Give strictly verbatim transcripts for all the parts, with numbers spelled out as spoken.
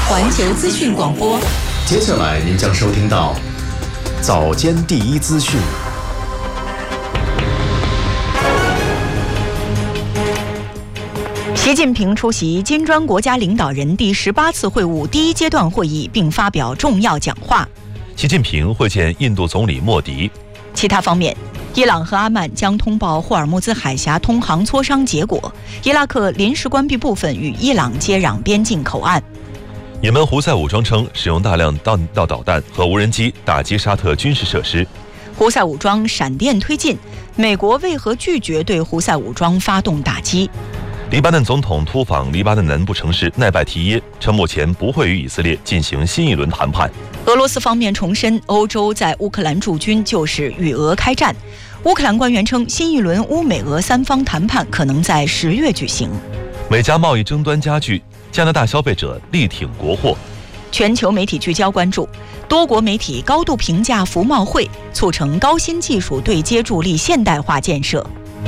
环球资讯广播。 接下来您将收听到早间第一资讯。 习近平出席金砖国家领导人第十八次会晤第一阶段会议，并发表重要讲话。 习近平会见印度总理莫迪。 其他方面，伊朗和阿曼将通报霍尔木兹海峡通航磋商结果。伊拉克临时关闭部分与伊朗接壤边境口岸。 也门胡塞武装称使用大量弹道导弹和无人机打击沙特军事设施。 胡塞武装闪电推进，美国为何拒绝对胡塞武装发动打击？ 黎巴嫩总统突访黎巴嫩南部城市奈拜提耶，称目前不会与以色列进行新一轮谈判。 俄罗斯方面重申，欧洲在乌克兰驻军就是与俄开战。乌克兰官员称，新一轮乌美俄三方谈判可能在十月举行。 美加贸易争端加剧，加拿大消费者力挺国货。 全球媒体聚焦关注，多国媒体高度评价服贸会，促成高新技术对接助力现代化建设。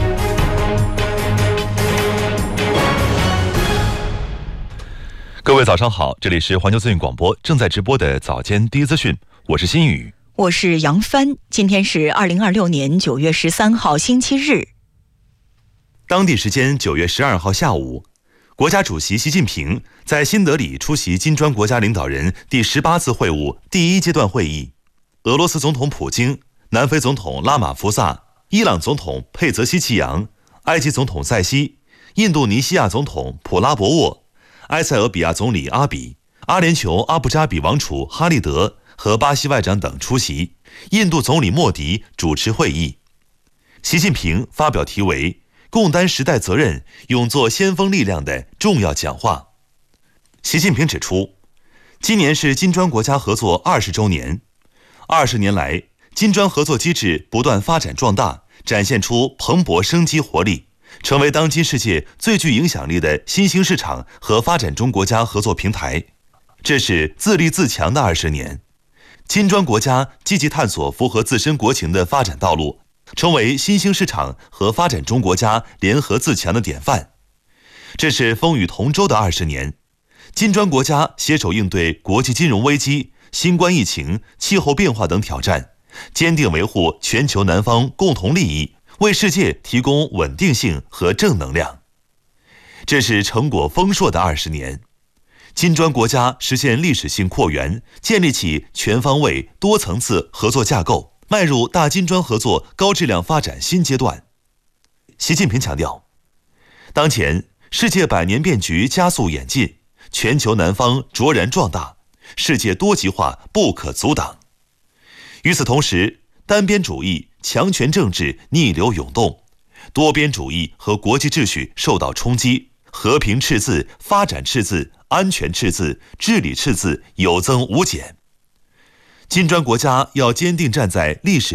各位早上好，这里是环球资讯广播正在直播的早间第一资讯，我是新宇， 我是杨帆。今天是二零二六年九月十三号星期日。 当地时间九月十二号下午，国家主席习近平在新德里出席金砖国家领导人第十八次会晤第一阶段会议。俄罗斯总统普京、南非总统拉马福萨、伊朗总统佩泽希奇扬、埃及总统塞西、印度尼西亚总统普拉博沃、埃塞俄比亚总理阿比、阿联酋阿布扎比王储哈利德和巴西外长等出席，印度总理莫迪主持会议。习近平发表题为“共担时代责任，勇做先锋力量”的重要讲话。习近平指出，今年是金砖国家合作二十周年，二十年来，金砖合作机制不断发展壮大，展现出蓬勃生机活力，成为当今世界最具影响力的新兴市场和发展中国家合作平台。这是自立自强的二十年，金砖国家积极探索符合自身国情的发展道路，成为新兴市场和发展中国家联合自强的典范。这是风雨同舟的二十年，金砖国家携手应对国际金融危机、新冠疫情、气候变化等挑战，坚定维护全球南方共同利益，为世界提供稳定性和正能量。这是成果丰硕的二十年，金砖国家实现历史性扩员，建立起全方位多层次合作架构，迈入大金砖合作高质量发展新阶段。习近平强调，当前世界百年变局加速演进，全球南方卓然壮大，世界多极化不可阻挡。与此同时，单边主义、强权政治逆流涌动，多边主义和国际秩序受到冲击，和平赤字、发展赤字、安全赤字、治理赤字有增无减。金砖国家要坚定站在历史